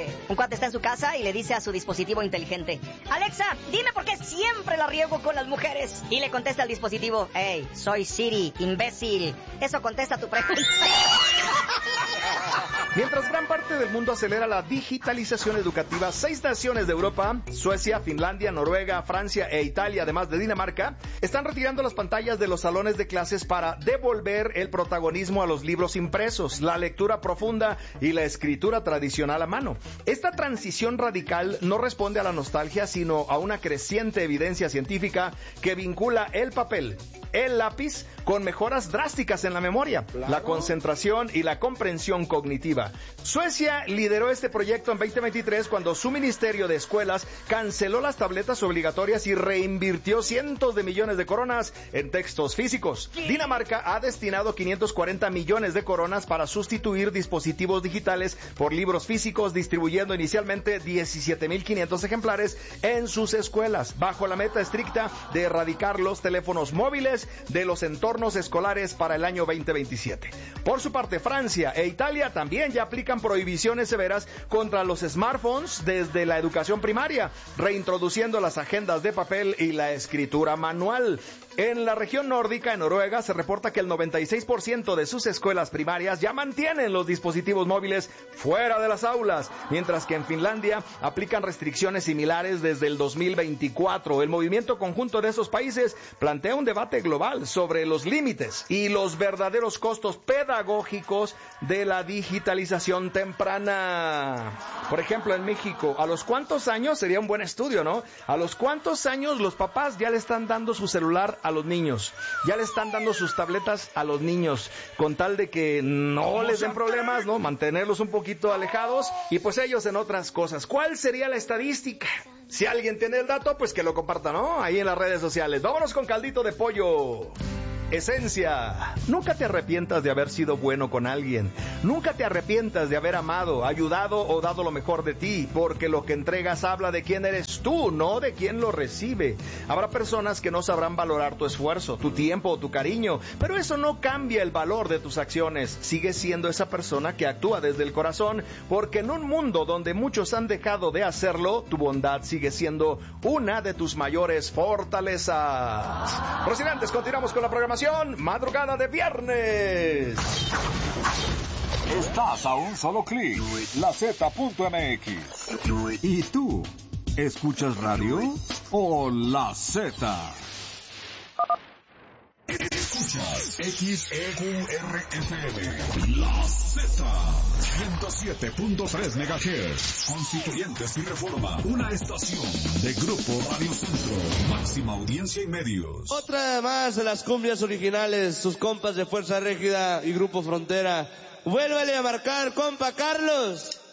un cuate está en su casa y le dice a su dispositivo inteligente: Alexa, dime por qué siempre la riego con las mujeres. Y le contesta al dispositivo: hey, soy Siri, imbécil. Eso contesta tu pregunta. Mientras gran parte del mundo acelera la digitalización educativa, 6 naciones de Europa, Suecia, Finlandia, Noruega, Francia e Italia, además de Dinamarca, están retirando las pantallas de los salones de clases para devolver el protagonismo a los libros impresos, la lectura profunda y la escritura tradicional a mano. Esta transición radical no responde a la nostalgia, sino a una creciente evidencia científica que vincula el papel, el lápiz, con mejoras drásticas en la memoria, la concentración y la comprensión cognitiva. Suecia lideró este proyecto en 2023 cuando su Ministerio de Escuelas canceló las tabletas obligatorias y reinvirtió cientos de millones de coronas en textos físicos. Dinamarca ha destinado 540 millones de coronas para sustituir dispositivos digitales por libros físicos, distribuyendo inicialmente 17.500 ejemplares en sus escuelas, bajo la meta estricta de erradicar los teléfonos móviles de los entornos escolares para el año 2027. Por su parte, Francia e Italia también ya aplican prohibiciones severas contra los smartphones desde la educación primaria, reintroduciendo las agendas de papel y la escritura manual. En la región nórdica, en Noruega, se reporta que el 96% de sus escuelas primarias ya mantienen los dispositivos móviles fuera de las aulas, mientras que en Finlandia aplican restricciones similares desde el 2024. El movimiento conjunto de esos países plantea un debate global sobre los límites y los verdaderos costos pedagógicos de la digitalización temprana. Por ejemplo, en México, ¿a los cuántos años? Sería un buen estudio, ¿no? ¿A los cuántos años los papás ya le están dando su celular a los niños? Ya le están dando sus tabletas a los niños, con tal de que no les den problemas, ¿no? Mantenerlos un poquito alejados y pues ellos en otras cosas. ¿Cuál sería la estadística? Si alguien tiene el dato, pues que lo comparta, ¿no? Ahí en las redes sociales. Vámonos con caldito de pollo. Esencia. Nunca te arrepientas de haber sido bueno con alguien. Nunca te arrepientas de haber amado, ayudado o dado lo mejor de ti, porque lo que entregas habla de quién eres tú, no de quién lo recibe. Habrá personas que no sabrán valorar tu esfuerzo, tu tiempo o tu cariño, pero eso no cambia el valor de tus acciones. Sigues siendo esa persona que actúa desde el corazón, porque en un mundo donde muchos han dejado de hacerlo, tu bondad sigue siendo una de tus mayores fortalezas. Rocinantes, continuamos con la programación. Madrugada de viernes. Estás a un solo clic. LaZ.mx. ¿Y tú? ¿Escuchas radio o La Z? Escuchas XEQRFM, La Z, 107.3 MHz, Constituyentes y Reforma, una estación de Grupo Radio Centro, máxima audiencia y medios. Otra más de las cumbias originales, sus compas de Fuerza Régida y Grupo Frontera. Vuélvale a marcar, compa Carlos.